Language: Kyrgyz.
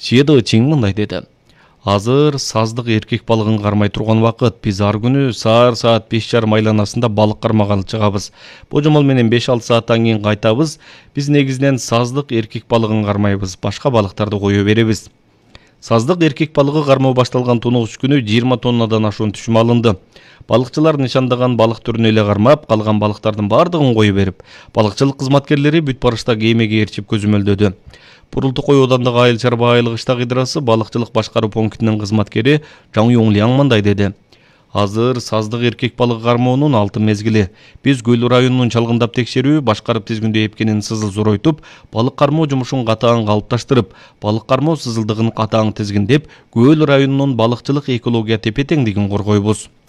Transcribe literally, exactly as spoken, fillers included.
Сиеды Чиң мындай деди. Азыр саздык эркек балыгын кармай турган убакыт. Биз ар күнү саар саат беш жарым айланасында балык кармагалы чыгабыз. Божомол менен беш алты сааттан кийин кайтабыз. Биз негизинен саздык эркек балыгын кармайбыз, башка балыктарды кое беребиз. Саздык эркек балыгы кармоо башталган тунугуч күнү жыйырма тоннадан ашуун түшүм алынды. Балыкчылар нишандаган балык түрүнө эле кармап, калган балыктардын бардыгын кое берип, балыкчылык кызматкерлери бүт барышта кемеге ээрчип көзөмөлдөдү. Бурултукой оодандагы айыл чарба айылык ыштак ыдрасы балыкчылык башкаруу пунктунун кызматкери Жаң Юңлиң мындай деди. Азыр саздык эркек балыгы кармоонун алтын мезгили. Биз Көл районунун чалгындап текшерүү, башкарып тизгиндөө эпкенин сызыл зоройтуп, балык кармоо жумушун катаң калыпташтырып, балык кармоо сызылдыгын катаң тизгиндеп, Көл районунун балыкчылык экология тепе-теңдигин коргойбуз.